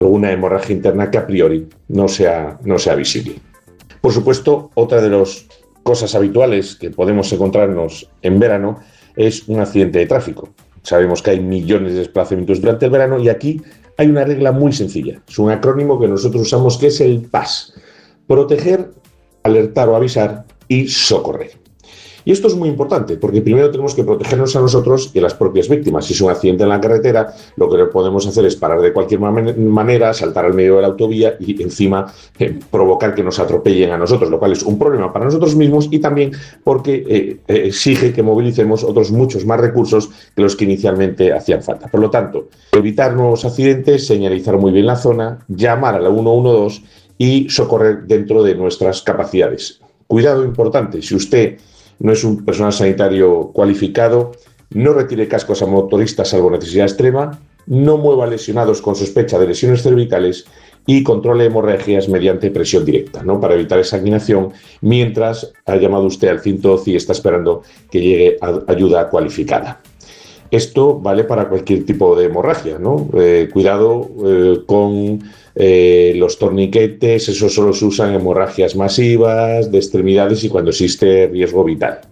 una hemorragia interna que a priori no sea visible. Por supuesto, otra de las cosas habituales que podemos encontrarnos en verano es un accidente de tráfico. Sabemos que hay millones de desplazamientos durante el verano y aquí hay una regla muy sencilla. Es un acrónimo que nosotros usamos que es el PAS. Proteger, alertar o avisar y socorrer. Y esto es muy importante porque primero tenemos que protegernos a nosotros y a las propias víctimas. Si es un accidente en la carretera, lo que podemos hacer es parar de cualquier manera, saltar al medio de la autovía y encima provocar que nos atropellen a nosotros, lo cual es un problema para nosotros mismos y también porque exige que movilicemos otros muchos más recursos que los que inicialmente hacían falta. Por lo tanto, evitar nuevos accidentes, señalizar muy bien la zona, llamar a la 112 y socorrer dentro de nuestras capacidades. Cuidado importante, si usted no es un personal sanitario cualificado, no retire cascos a motoristas salvo necesidad extrema, no mueva lesionados con sospecha de lesiones cervicales y controle hemorragias mediante presión directa, ¿no? Para evitar sanguinación mientras ha llamado usted al 112 y está esperando que llegue ayuda cualificada. Esto vale para cualquier tipo de hemorragia, ¿no? Cuidado con los torniquetes, eso solo se usa en hemorragias masivas, de extremidades y cuando existe riesgo vital.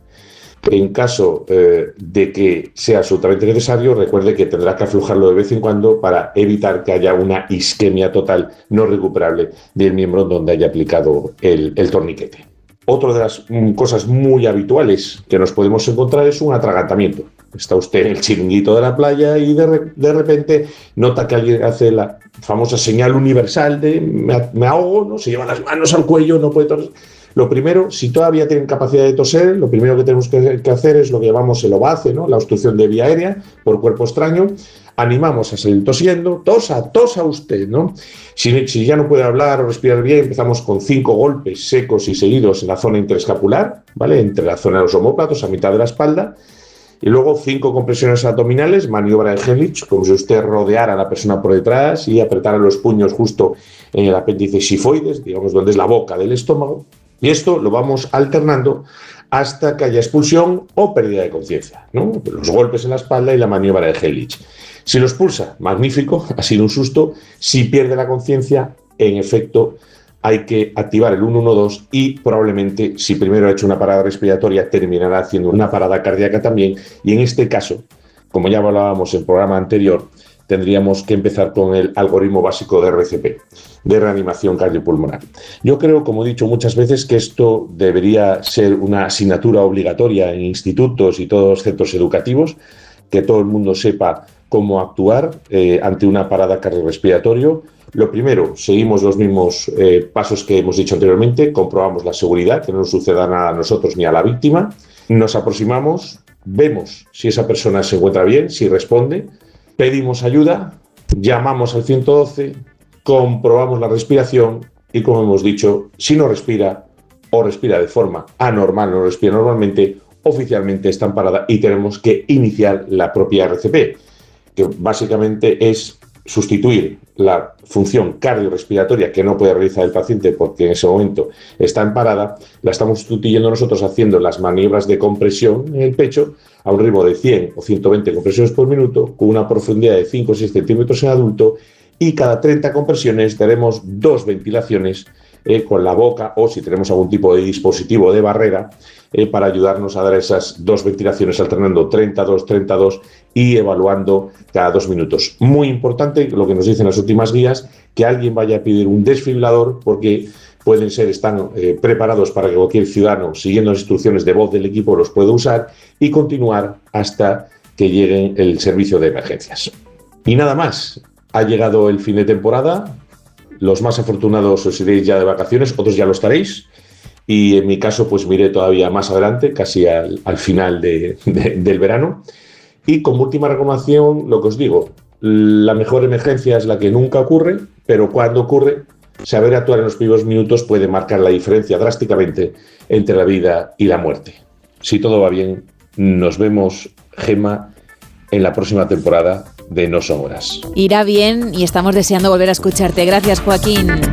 En caso de que sea absolutamente necesario, recuerde que tendrá que aflojarlo de vez en cuando para evitar que haya una isquemia total no recuperable del miembro donde haya aplicado el torniquete. Otra de las cosas muy habituales que nos podemos encontrar es un atragantamiento. Está usted en el chiringuito de la playa y de repente nota que alguien hace la famosa señal universal de me ahogo, ¿no? Se lleva las manos al cuello, no puede toser. Lo primero, si todavía tienen capacidad de toser, lo primero que tenemos que hacer es lo que llamamos el OVACE, ¿no? La obstrucción de vía aérea por cuerpo extraño. Animamos a seguir tosiendo, tosa usted, ¿no? Si ya no puede hablar o respirar bien, empezamos con 5 golpes secos y seguidos en la zona interescapular, ¿vale? Entre la zona de los omóplatos, a mitad de la espalda. Y luego 5 compresiones abdominales, maniobra de Heimlich, como si usted rodeara a la persona por detrás y apretara los puños justo en el apéndice sifoides, digamos, donde es la boca del estómago. Y esto lo vamos alternando hasta que haya expulsión o pérdida de conciencia, ¿no? Los golpes en la espalda y la maniobra de Heimlich. Si lo expulsa, magnífico, ha sido un susto. Si pierde la conciencia, en efecto, hay que activar el 112 y probablemente, si primero ha hecho una parada respiratoria, terminará haciendo una parada cardíaca también. Y en este caso, como ya hablábamos en el programa anterior, tendríamos que empezar con el algoritmo básico de RCP, de reanimación cardiopulmonar. Yo creo, como he dicho muchas veces, que esto debería ser una asignatura obligatoria en institutos y todos los centros educativos, que todo el mundo sepa cómo actuar ante una parada cardiorrespiratoria. Lo primero, seguimos los mismos pasos que hemos dicho anteriormente, comprobamos la seguridad, que no nos suceda nada a nosotros ni a la víctima, nos aproximamos, vemos si esa persona se encuentra bien, si responde, pedimos ayuda, llamamos al 112, comprobamos la respiración y, como hemos dicho, si no respira o respira de forma anormal, no respira normalmente, oficialmente está en parada y tenemos que iniciar la propia RCP, que básicamente es sustituir la función cardiorrespiratoria que no puede realizar el paciente porque en ese momento está en parada, la estamos sustituyendo nosotros haciendo las maniobras de compresión en el pecho a un ritmo de 100 o 120 compresiones por minuto con una profundidad de 5 o 6 centímetros en adulto y cada 30 compresiones daremos 2 ventilaciones con la boca o si tenemos algún tipo de dispositivo de barrera para ayudarnos a dar esas 2 ventilaciones alternando 32 y evaluando cada 2 minutos. Muy importante lo que nos dicen las últimas guías, que alguien vaya a pedir un desfibrilador porque están preparados para que cualquier ciudadano, siguiendo las instrucciones de voz del equipo, los pueda usar y continuar hasta que llegue el servicio de emergencias. Y nada más, ha llegado el fin de temporada. Los más afortunados os iréis ya de vacaciones, otros ya lo estaréis. Y en mi caso, pues miré todavía más adelante, casi al final del verano. Y como última recomendación, lo que os digo, la mejor emergencia es la que nunca ocurre, pero cuando ocurre, saber actuar en los primeros minutos puede marcar la diferencia drásticamente entre la vida y la muerte. Si todo va bien, nos vemos, Gemma, en la próxima temporada de No Son Horas. Irá bien y estamos deseando volver a escucharte. Gracias, Joaquín.